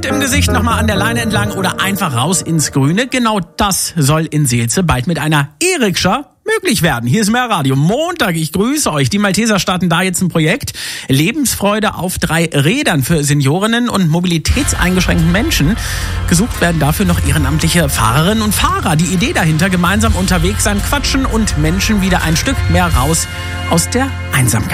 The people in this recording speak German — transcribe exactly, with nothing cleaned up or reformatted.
Im Gesicht nochmal an der Leine entlang oder einfach raus ins Grüne. Genau das soll in Seelze bald mit einer E-Rikscha möglich werden. Hier ist mehr Radio. Montag, ich grüße euch. Die Malteser starten da jetzt ein Projekt. Lebensfreude auf drei Rädern für Seniorinnen und mobilitätseingeschränkten Menschen. Gesucht werden dafür noch ehrenamtliche Fahrerinnen und Fahrer. Die Idee dahinter, gemeinsam unterwegs sein, quatschen und Menschen wieder ein Stück mehr raus aus der Einsamkeit.